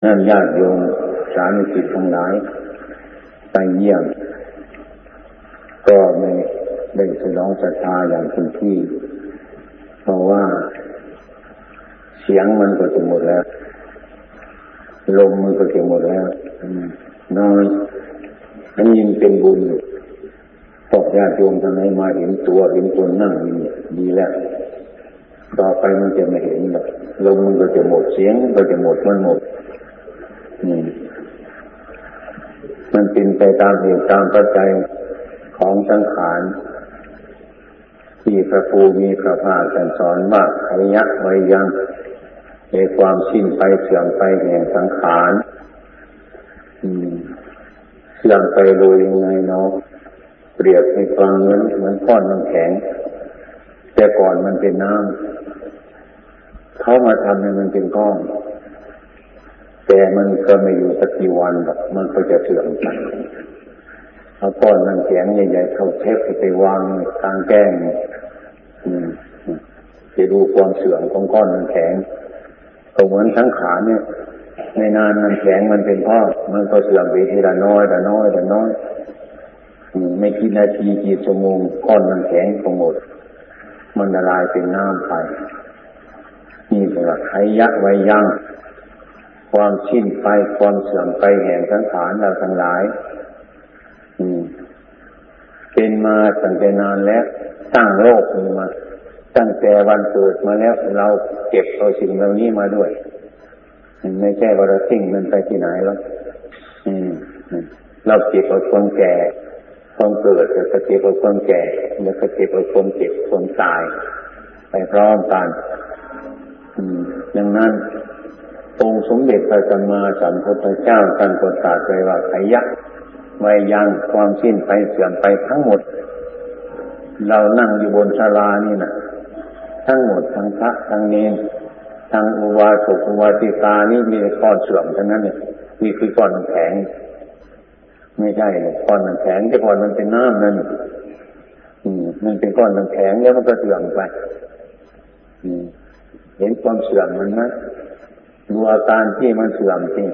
นั่นญาติโยมสาธุชนทั้งหลายไปเยี่ยมก็ไม่ได้แสดงศรัทธาอย่างเต็มที่เพราะว่าเสียงมันก็จะหมดแล้วลมมันก็จะหมดแล้วนอนอันนี้เป็นบุญพวกญาติโยมทั้งหลายมาเห็นตัวเห็นคนนั่งดีแล้วต่อไปมันจะไม่เห็นหรอกลมมันก็จะหมดเสียงก็จะหมดมันหมดมันเป็นไปตามเหตุตามปัจจัยของสังขารที่พระภูมิพระภาคท่านสอนว่าอริยะไว้ยังในความสิ้นไปเสื่อมไปแห่งสังขารเสื่อมไปโดยยังไงเนาะเปรียบให้ฟังเหมือนก้อนน้ำแข็งแต่ก่อนมันเป็นน้ำเขามาทำให้มันเป็นก้อนแต่มันก็ไม่อยู่สักกี่วันหรอกมันก็จะเสื่อมไปเอาก้อนน้ำแข็งใหญ่ๆเข้าเทปไปวางกลางแก้งจะดูความเสื่อมของก้อนน้ำแข็งก็เหมือนสังขารเนี่ยในนานน้ำแข็งมันเป็นพ่อมันก็เสื่อมไปทีละน้อยละน้อยละน้อยไม่กี่นาทีกี่ชั่วโมงก้อนน้ำแข็งก็หมดมันละลายเป็นน้ำไปนี่แหละไขยะไว้ยังความสิ้นไปความเสื่อมไปแห่งสังขารเราทั้งหลายเป็นมาตั้งแต่นานแล้วสร้างโลกนี้มาตั้งแต่วันเกิดมาแล้วเราเก็บเอาสิ่งเหล่านี้มาด้วยไม่ใช่ว่าเราทิ้งมันไปที่ไหนหรอกเราเก็บเอาความแก่ความเกิดแล้วก็เก็บเอาความแก่แล้วก็เก็บเอาความเจ็บความตายไปพร้อมกันดังนั้นองค์สมเด็จพระสัมมาสัมพุทธเจ้าท่านตรัสไว้ว่าไขยะไว้ยังความสิ้นไปเสื่อมไปทั้งหมดเรานั่งอยู่บนศาลานี่นะทั้งหมดทั้งพระทั้งเนรทั้งอุบาสกอุบาสิกานี่มีก้อนเสื่อมทั้งนั้นเนี่ยนี่คือก้อนน้ำแข็งไม่ใช่ก้อนน้ำแข็งแต่ก่อนมันเป็นน้ำนั่นมันเป็นก้อนน้ำแข็งแล้วมันก็เสื่อมไปเห็นความเสื่อมมันไหมดูอาการที่มันเสื่อมจริง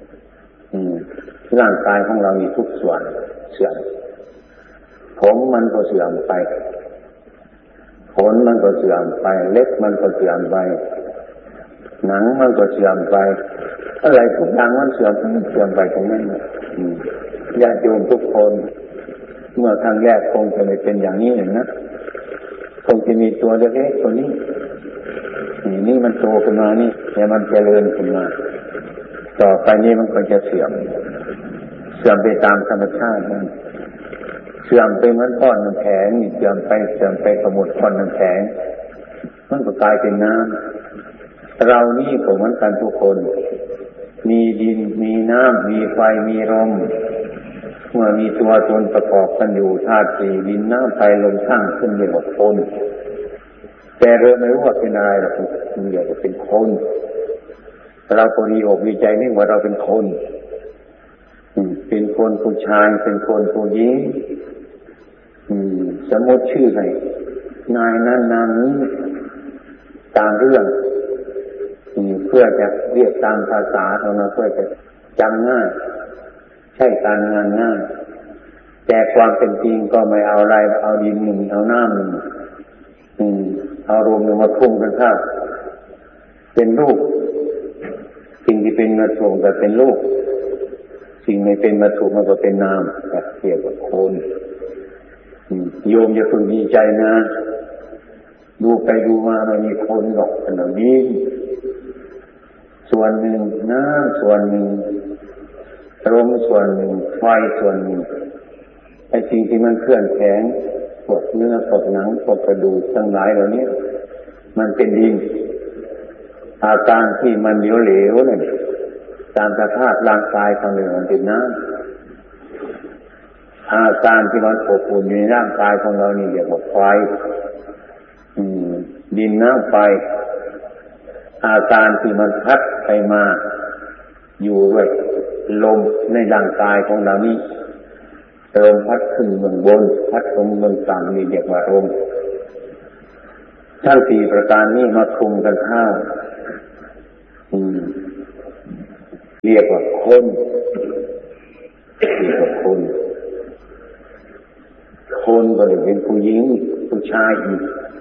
ร่างกายของเรามีทุกส่วนเสื่อมผมมันก็เสื่อมไปขนมันก็เสื่อมไปเล็บมันก็เสื่อมไปหนังมันก็เสื่อมไปอะไรทุกอย่างมันเสื่อมไปตรงนั้นญาติโยมทุกคนเมื่อครั้งแรกคงจะไม่เป็นอย่างนี้นะคงจะมีตัวเล็กๆตัวนี้นี่มันโตขึ้นมานี่แต่มันเจริญขึ้นมาต่อไปนี้มันก็จะเสื่อมไปตามธรรมชาติมันเสื่อมไปเหมือนก้อนน้ำแข็งเสื่อมไปสมุดก้อนน้ำแข็งมันก็กลายเป็นน้ำเรานี่ก็เหมือนกันทุกคนมีดินมีน้ำมีไฟมีลมเมื่อมีตัวตนประกอบกันอยู่ธาตุสี่ดินน้ำไฟลมสร้างขึ้นเรียกว่าคนแต่เราไม่รู้ว่าเป็นอะไรหรอกมันเรียกว่าเป็นคนเราก็ดีอกดีใจนึกว่าเราเป็นคนเป็นคนผู้ชายเป็นคนผู้หญิงสมมติชื่อให้นายนั้นนามนี้ตามเรื่องเพื่อจะเรียกตามภาษาของเราเพื่อจะจำง่ายใช่การงานง่ายแต่ความเป็นจริงก็ไม่เอาอะไรเอาดินหนึ่งเอาน้ำหนึ่งเอารวมมาทุ่มกันข้าวเป็นรูปสิ่งที่เป็นวัตถุก็เป็นรูปสิ่งไม่เป็นวัตถุมันก็เป็นนามเรียกว่าคนโยมอย่าพึงดีใจนะดูไปดูมามันมีคนหรอกขนาดนี้ส่วนหนึ่งน้ำส่วนหนึ่งลมส่วนหนึ่งไฟส่วนหนึ่งไอ้สิ่งที่มันเคลื่อนแข็งพวกเนื้อพวกหนังพวกกระดูกทั้งหลายเหล่านี้มันเป็นดินอาการที่มันเหลวๆเนี่ยตามสภาพร่างกายของเรามันเป็นน้ำอาการที่มันอบอุ่นอยู่ในร่างกายของเรานี่เรียกว่าไฟดินน้ำไฟอาการที่มันพัดไปมาอยู่ด้วยลมในร่างกายของเรานี่ลมพัดขึ้นเบื้องบนพัดลงเบื้องต่ำนี่เรียกว่าลมทั้งสี่ประการนี้มาคลุมกันเข้าเรียกว่าคนเรียกว่าคนก็เลยเป็นผู้หญิงผู้ชายอีก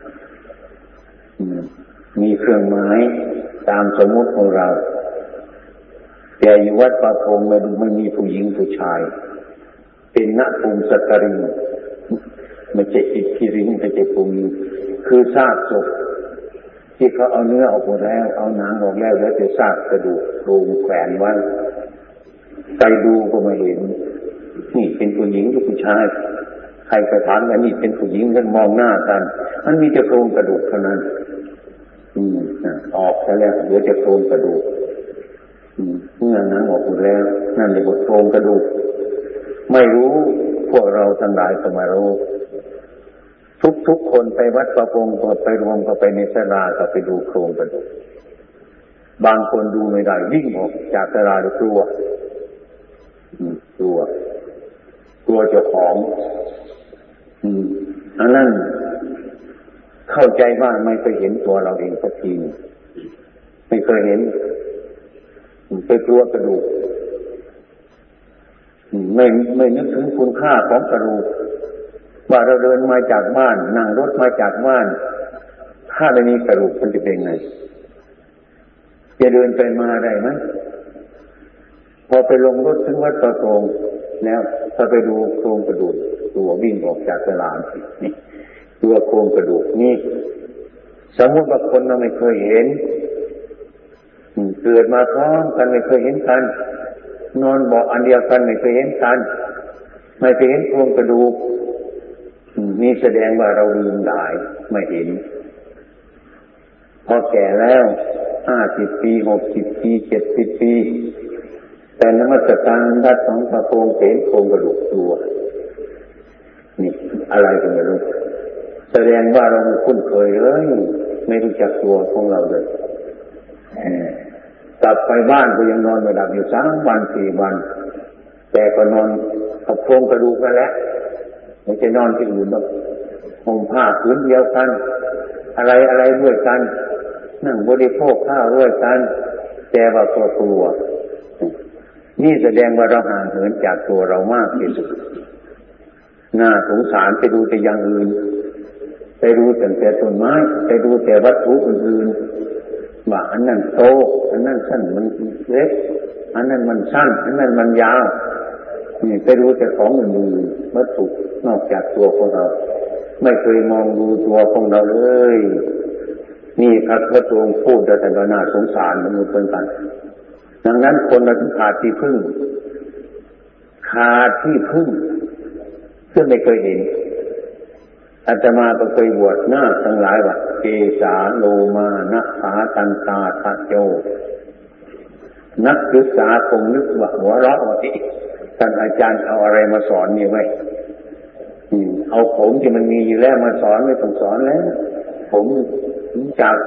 มีเครื่องหมายตามสมมติของเราแต่อยู่วัดป่าพงไม่มีผู้หญิงผู้ชายเป็นณภูมิสักการิงไม่ใช่อิทธิริงไม่ใช่ภูมิคือซากศพที่เขาเอาเนื้อออกหมดแล้วเอาหนังออกแล้วแต่ซากกระดูกโครงแขวนไว้ใครดูก็ไม่เห็นนี่เป็นผู้หญิงหรือผู้ชายใครไปถามว่านี่เป็นผู้หญิงกันมองหน้ากันมันมีแต่โครงกระดูกเท่านั้นออกไปแล้วเหลือแต่โครงกระดูกเมื่อหนังออกหมดแล้วนั่นเรียกว่าโครงกระดูกไม่รู้พวกเราทั้งหลายก็มารู้ทุกคนไปวัดประพงก็ไปรวมก็ไปในศาลาก็ไปดูโครงกระดูกบางคนดูไม่ได้วิ่งออกจากศาลาด้วยกลัวเจ้าของอันนั้นเข้าใจว่าไม่เคยเห็นตัวเราเองสักทีไม่เคยเห็นไปกลัวกระดูกไม่นึกถึงคุณค่าของกระดูกว่าเราเดินมาจากบ้านนั่งรถมาจากบ้านถ้าไม่มีกระดูกมันจะเป็นไงจะเดินไปมาได้ไหมพอไปลงรถถึงวัดประโงแล้วถ้าไปดูโครงกระดูกตัววิ่งออกจากศาลานี่ตัวโครงกระดูกนี่สมมติว่าคนเราไม่เคยเห็นเกิดมาพร้อมกันไม่เคยเห็นกันนอนเบาะอันเดียวกันไม่เคยเห็นกันไม่เคยเห็นโครงกระดูกนี่แสดงว่าเราลืมได้ไม่เห็นพอแก่แล้ว50 ปี60 ปี70 ปีแต่นมัสการวัดของพระโพงเห็นโครงกระดูกตัวนี่อะไรกันไม่รู้แสดงว่าเราคุ้นเคยเลยไม่รู้จักตัวของเราเลยกลับไปบ้านก็ยังนอนไม่หลับอยู่3 วัน 4 วันแต่ก็นอนกับโครงกระดูกนั่นแหละไม่ใช่นอนที่อื่นหรอกห่มผ้าผืนเดียวกันอะไรด้วยกันนั่งบริโภคข้าวด้วยกันแต่ว่าตัวนี่แสดงว่าเราห่างเหินจากตัวเรามากที่สุดน่าสงสารไปดูแต่อย่างอื่นไปดูแต่ต้นไม้ไปดูแต่วัตถุอื่นๆว่าอันนั้นโตอันนั้นสั้นมันเล็กอันนั้นมันสั้นอันนั้นมันยาวนี่ไปดูแต่ของอื่นๆวัตถุนอกจากตัวของเราไม่เคยมองดูตัวของเราเลยนี่ครับพระองค์พูดแต่ก็น่าสงสารมนุษย์เหมือนกันดังนั้นคนเราต้องขาดที่พึ่งเพื่อไม่เคยเห็นอาตมาก็เคยบวชหน้าทั้งหลายว่าเกสาโลมานะขาตันตาทะโจนักศึกษาคงนึกว่าหัวเราะว่าท่านอาจารย์เอาอะไรมาสอนนี่ไว้เอาผมที่มันมีอยู่แล้วมาสอนไม่ต้องสอนแล้วผมรู้จัก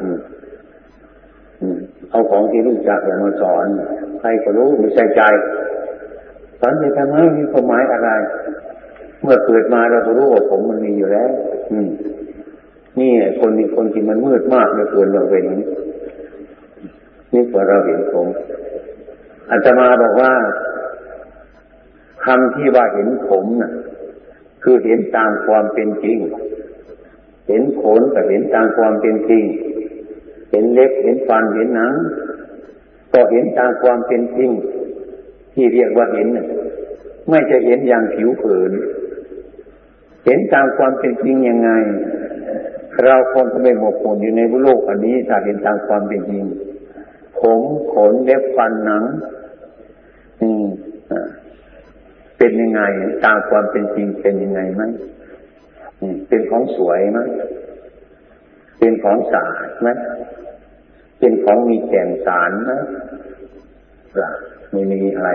เอาของที่รู้จักมาสอนใครก็รู้ไม่ใช่ใจสอนไปทำไมมีความหมายอะไรเมื่อเกิดมาเราก็รู้ว่าผมมันมีอยู่แล้วนี่คนที่มันมืดมากเหลือเกินเราเห็นนี่พอเราเห็นผมอาตมาบอกว่าคำที่ว่าเห็นผมน่ะคือเห็นตามความเป็นจริงเห็นขนก็เห็นตามความเป็นจริงเห็นเล็บเห็นฟันเห็นหนังก็เห็นตามความเป็นจริงที่เรียกว่าเห็นไม่จะเห็นอย่างผิวเผินเห็นตามความเป็นจริงยังไงเราคงจะไม่หมกมุ่นอยู่ในโลกอันนี้ถ้าเห็นตามความเป็นจริงผมขนเล็บฟันหนังเป็นยังไงตามความเป็นจริงเป็นยังไงมั้ยเป็นของสวยมั้ยเป็นของสะอาดมั้ยเป็นของมีแก่นสารมั้ยไม่มีอะไร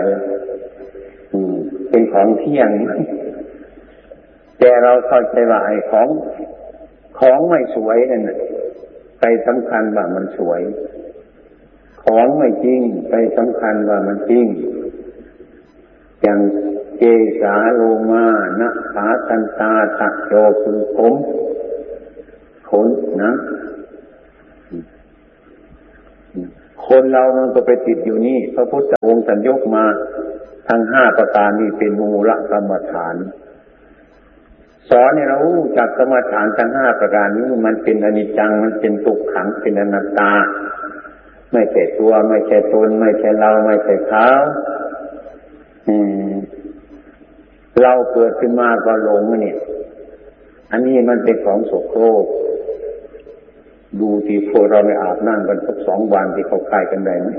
เป็นของเที่ยงมั้ยแต่เราเข้าใจว่าไอ้ของไม่สวยนั่นน่ะไปสำคัญว่ามันสวยของไม่จริงไปสำคัญว่ามันจริงอย่างเกสาโลมานะขาตันตาตะโจคือผมขนนะขคนเรามันก็ไปติดอยู่นี่พระพุทธองค์ท่านยกมาทั้ง5ประการนี้เป็นมูลกรรมฐานสอนให้เรารู้จักกรรมฐานทั้ง5ประการนี้มันเป็นอนิจจังมันเป็นทุกขังเป็นอนัตตาไม่ใช่ตัวไม่ใช่ตนไม่ใช่เราไม่ใช่เขาเราเกิดขึ้นมาก็หลงเนี่ยอันนี้มันเป็นของโสโครกดูที่พวกเราไม่อาบน้ำกันสัก2 วันที่เขาคายกันได้ไหม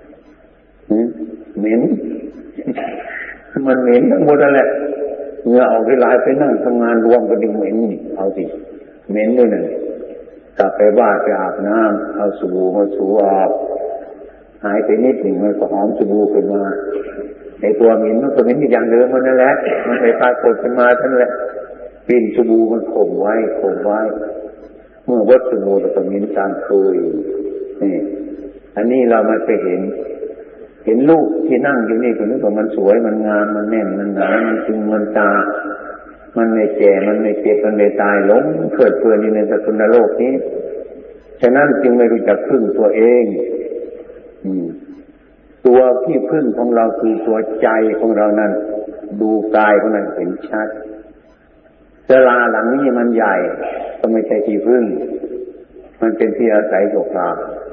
เหม็นมันเหม็นทั้งหมดนั่นแหละเหงื่อออกหลายไปนั่งทำงานรวมกันดึงเหม็นนี่เอาสิเหม็นด้วยนั่นกลับไปบ้านไปอาบน้ำเอาสบู่มาถูออกหายไปนิดหนึ่งมันก็หอมสบู่ขึ้นมาในตัวเหม็นมันก็เหม็นอย่างเดิมมันนั่นแหละมันไปปรากฏขึ้นมาท่านแหละกลิ่นสบู่มันข่มไว้เมื่อวัดสบู่แล้วก็เหม็นตามเคยนี่อันนี้เรามาไปเห็นลูกที่นั่งอยู่นี่ก็นึกว่ามันสวยมันงามมันแน่นมันหนามันจึงมันตามันไม่แก่มันไม่เจ็บมันไม่ตายหลงเกิดเพลินอยู่ในสกุลโลกนี้ฉะนั้นจึงไม่รู้จักพึ่งตัวเองตัวที่พึ่งของเราคือตัวใจของเรานั้นดูกายของนั้นเห็นชัดศาลาหลังนี้มันใหญ่ก็ไม่ใช่ที่พึ่งมันเป็นที่อาศัยชั่วคราว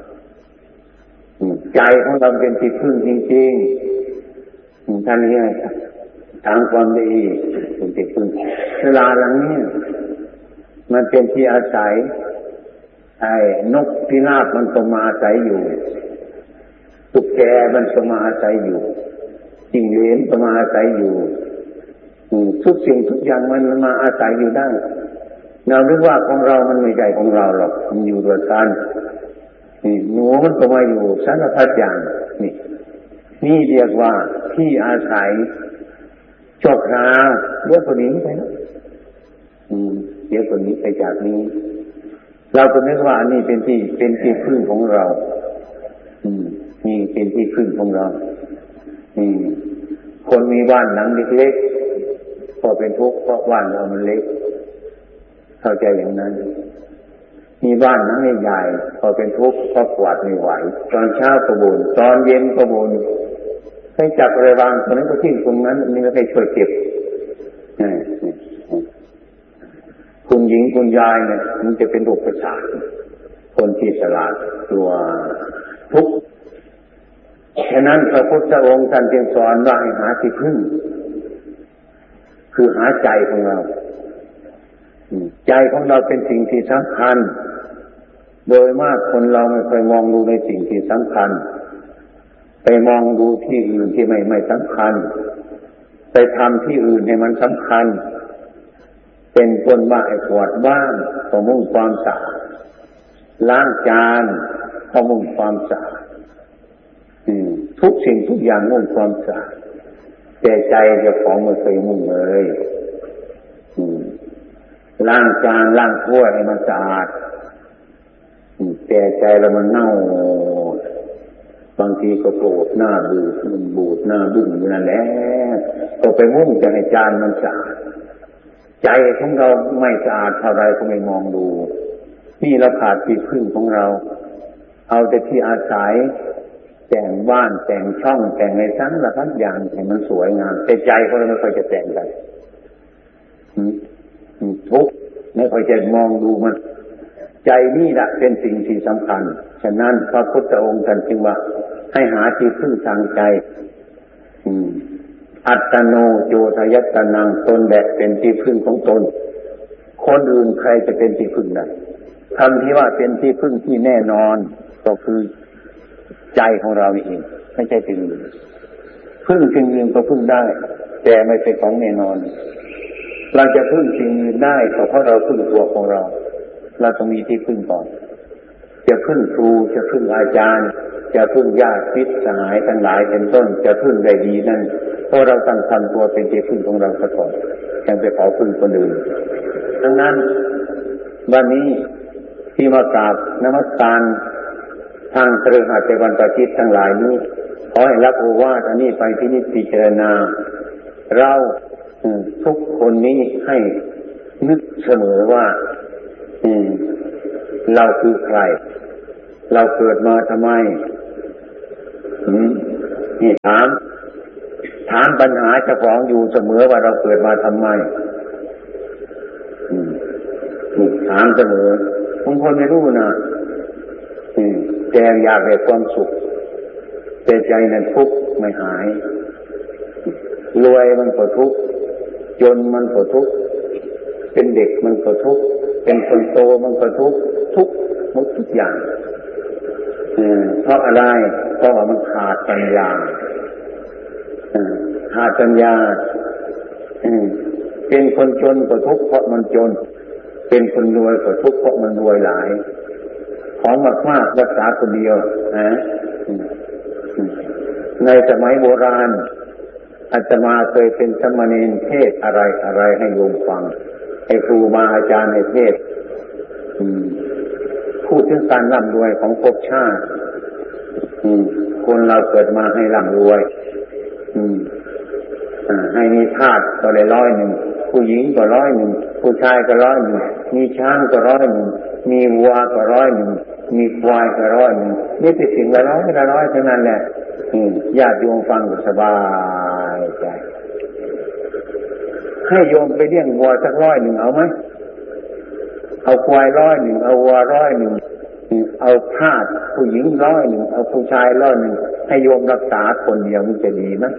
ใจของเราเป็นที่พึ่งจริงๆท่านนี้ทางความดีเป็นที่พึ่งศาลาหลังนี้มันเป็นที่อาศัยไอ้นกพิราบมันก็มาอาศัยอยู่ตุ๊กแกมันก็มาอาศัยอยู่จิ้งเหลนก็มาอาศัยอยู่ทุกสิ่งทุกอย่างมันมาอาศัยอยู่ได้เราคิดว่าของเรามันไม่ใช่ของเราหรอกมันอยู่ด้วยกันหนูมันก็มาอยู่สารพัดอย่างนี่เรียกว่าที่อาศัยชั่วคราวเดี๋ยวคนนี้ไปนะเดี๋ยวคนนี้ไปจากนี้เราก็นึกว่าอันนี้เป็นที่พึ่งของเรานี่เป็นที่พึ่งของเราคนมีบ้านหลังเล็กๆพอเป็นทุกข์เพราะบ้านเรามันเล็กเข้าใจอย่างนั้นมีบ้านหลังใหญ่พอเป็นทุกข์เพราะกวาดไม่ไหวตอนเช้าก็บ่นตอนเย็นก็บ่นให้จับอะไรบางคนนั้นก็ทิ้งตรงนั้นนี่ก็ให้ช่วยเก็บคุณหญิงคุณยายเนี่ยมันจะเป็นโรคประสาทคนที่ฉลาดตัวทุกข์ฉะนั้นพระพุทธองค์ท่านจึงสอนว่าให้หาที่พึ่งคือหาใจของเราใจของเราเป็นสิ่งที่สำคัญโดยมากคนเราไม่เคยมองดูในสิ่งที่สำคัญไปมองดูที่อื่นที่ไม่สำคัญไปทำที่อื่นให้มันสำคัญเป็นคนว่าไอ้กวาดบ้านก็มุ่งความสะอาดล้างจานก็มุ่งความสะอาดทุกสิ่งทุกอย่างมุ่งความสะอาดแต่ใจเจ้าของไม่เคยมุ่งเลยล้างจานล้างถ้วยให้มันสะอาดแต่ใจเรามันเน่าบางทีก็โกรธหน้าบูดหน้าบึ้งอยู่นั่นแหละก็ไปมุ่งจะให้จานมันสะอาดใจของเราไม่สะอาดเท่าไรก็ไม่มองดูนี่เราขาดที่พึ่งของเราเอาแต่ที่อาศัยแต่งบ้านแต่งช่องแต่งในทั้งละทั้งอย่างให้มันสวยงามแต่ใจของเราไม่ค่อยจะแต่งกันทุกข์ไม่ค่อยจะมองดูมันใจนี่แหละเป็นสิ่งที่สำคัญฉะนั้นพระพุทธองค์ท่านจึงว่าให้หาที่พึ่งทางใจอัตตโนโยทยัตตนังตนแบกเป็นที่พึ่งของตนคนอื่นใครจะเป็นที่พึ่งได้คำที่ว่าเป็นที่พึ่งที่แน่นอนก็คือใจของเราเองไม่ใช่สิ่งอื่นพึ่งสิ่งอื่นก็พึ่งได้แต่ไม่เป็นของแน่นอนเราจะพึ่งสิ่งอื่นได้ก็เพราะเราพึ่งตัวของเราต้องมีที่พึ่งก่อนจะพึ่งครูจะพึ่งอาจารย์จะพึ่งญาติมิตรสหายทั้งหลายเป็นต้นจะพึ่งได้ดีนั่นเพราะเราตั้งทำตัวเป็นที่พึ่งของเราซะก่อนยังไปขอพึ่งคนอื่นดังนั้นวันนี้ที่มากราบนมัสการทางเครือข่ายเจวันประจิตทั้งหลายนี้ขอให้รับโอวาทอันนี้ไปพินิจพิจารณาเราทุกคนนี้ให้นึกเสมอว่าเราคือใครเราเกิดมาทำไมนี่ถามปัญหาเจ้าของอยู่เสมอว่าเราเกิดมาทำไมนี่ถามเสมอบางคนไม่รู้นะแต่อยากได้ความสุขแต่ใจนั้นทุกข์ไม่หายรวยมันก็ทุกข์จนมันก็ทุกข์เป็นเด็กมันก็ทุกข์เป็นคนโตมันก็ทุกข์หมดทุกอย่างเพราะอะไรเพราะว่ามันขาดปัญญาเป็นคนจนก็ทุกข์เพราะมันจนเป็นคนรวยก็ทุกข์เพราะมันรวยหลายของมากๆรักษาคนเดียวในสมัยโบราณอาตมาเคยเป็นสมณีเทศอะไรให้โยมฟังให้ครูบาอาจารย์ให้เทศพูดถึงการร่ำรวยของภพชาติคนเราเกิดมาให้ร่ำรวยให้มีทาสก็เลย100ผู้หญิงก็100ผู้ชายก็100มีช้างก็100มีวัวก็100มีควายก็100นี่เป็นสิ่งละร้อยเท่านั้นแหละญาติโยมฟังก็สบายใจให้โยมไปเลี้ยงวัวสัก100เอาไหมเอาควาย100เอาวัว100เอาทาสผู้หญิง100เอาผู้ชาย100ให้โยมรักษาคนเดียวมันจะดีไหม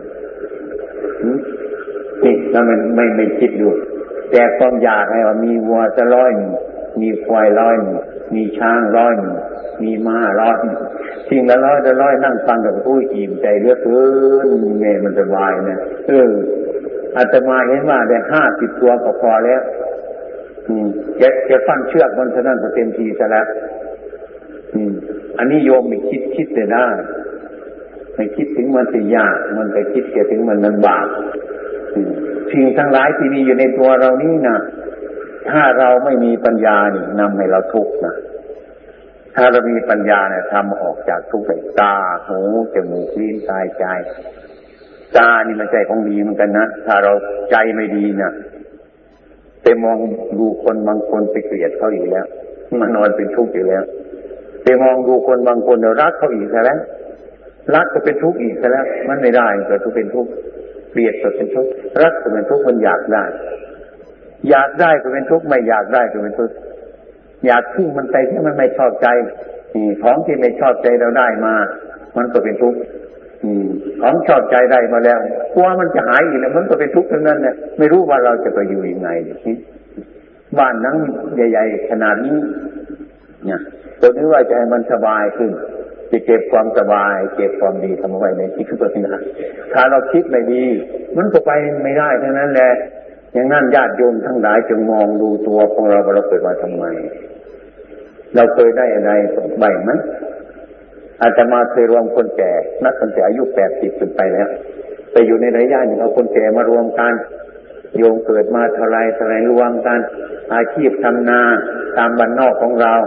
นี่แล้วมันไม่คิดดูแต่ความอยากให้ว่ามีวัวสัก100มีควาย100มีช้าง100มีม้า100สิ่งละ100นั่งฟังกับผู้อิ่มใจเหลือเกินเนี่ยมันสบายนะอาตมาเห็นว่าได้50ตัวก็พอแล้วจะฟันเชือกมันเท่านั้นก็เต็มทีซะแล้วอันนี้โยมไม่คิดแต่ได้ไม่คิดถึงมันจะยากมันไปคิดแค่ถึงมันบาปสิ่งทั้งหลายที่มีอยู่ในตัวเรานี่นะถ้าเราไม่มีปัญญานี่นำให้เราทุกข์นะถ้าเรามีปัญญาเนี่ยทำออกจากทุกข์ได้ตาหูจมูกลิ้นกายใจตานี่มันใจของดีเหมือนกันนะถ้าเราใจไม่ดีนะไปมองดูคนบางคนไปเกลียดเขาอีกแล้วมันนอนเป็นทุกข์อีกแล้วไปมองดูคนบางคนเรารักเขาอีกแล้วรักก็เป็นทุกข์อีกแล้วมันไม่ได้ก็ทุกข์เป็นทุกข์เกลียดก็เป็นทุกข์รักก็เป็นทุกข์มันอยากได้ก็เป็นทุกข์ไม่อยากได้ก็เป็นทุกข์อยากทิ้งมันไปที่มันไม่ชอบใจของที่ไม่ชอบใจเราได้มามันก็เป็นทุกข์ของชอบใจได้มาแล้วกลัวมันจะหายอีกแล้วมันก็เป็นทุกข์ทั้งนั้นเนี่ยไม่รู้ว่าเราจะไปอยู่ยังไงบ้านนั้นใหญ่ๆขนาดนี้เนี่ยตัวนี้ว่าจะให้มันสบายขึ้นจะเก็บความสบายเก็บความดีทำเอาไว้ในที่คือตัวนี้นะถ้าเราคิดไม่ดีมันก็ไปไม่ได้ทั้งนั้นแหละอย่างนั้นญาติโยมทั้งหลายจงมองดูตัวของเราว่าเราเกิดมาทำไมเราเคยได้อะไรบ้างไหมอาตมาเคยรวมคนแก่นักตั้งแต่อายุ80ขึ้นไปแล้วไปอยู่ในระยะหนึ่งเอาคนแก่มารวมกันโยมเกิดมาเท่าไรรวมกันอาชีพทำนาตามบ้านนอกของเรา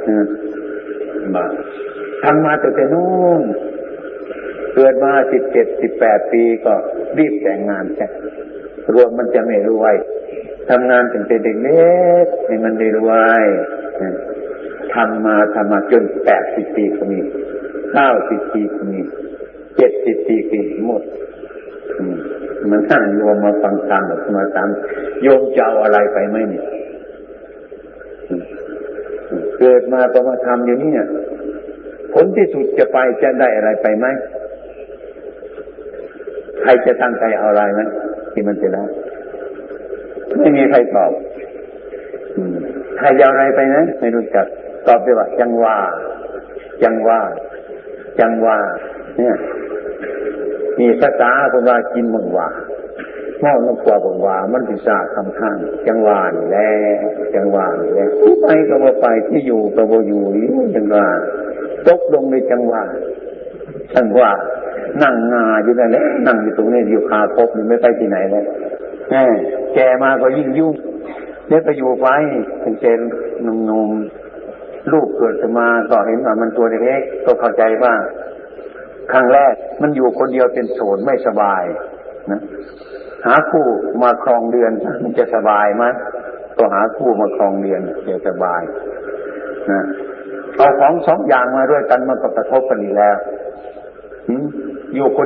ทำมาตั้งแต่นู้นเกิดมา17-18 ปีก็รีบแต่งงานใช่รวมมันจะไม่รวยทำงานตั้งแต่เด็กเล็กให้มันได้รวยทำมาจน80 ปีก็มี90 ปีก็มี70 ปีก็หมดมันตั้งรวมมาฟังธรรมมาตามโยมจะเอาอะไรไปไหมเนี่ยเกิดมาก็มาทำอยู่นี่เนี่ยผลที่สุดจะไปจะได้อะไรไปไหมใครจะตั้งใจเอาอะไรไหมที่มันจะได้ไม่มีใครตอบใครจะเอาอะไรไปนะไม่รู้จักตอบไปว่าจังว่าเนี่ยมีภาษาคนว่ากินมังว่าหม้อน้ำปลาบังว่ามันพิซาคำข้างจังหวานแล้วที่ไปก็บ่ไปที่อยู่ก็บ่อยู่จังหวานตกลงในจังหวะนั่งงาอยู่นั่นแหละนั่งอยู่ตรงนี้อยู่คาพบนี่ไม่ไปที่ไหนเลยแกมาก็ยิ่งยุ่งเดี๋ยวไปอยู่ไปเป็นนมลูกเกิดมาก็เห็นว่ามันตัวเล็กก็เข้าใจว่าครั้งแรกมันอยู่คนเดียวเป็นโสดไม่สบายนะหาคู่มาครองเดือนมันจะสบายไหมก็หาคู่มาครองเดือนจะสบายนะเอาของ2 อย่างมาด้วยกันมันก็กระทบกันอีกแล้วอยู่คน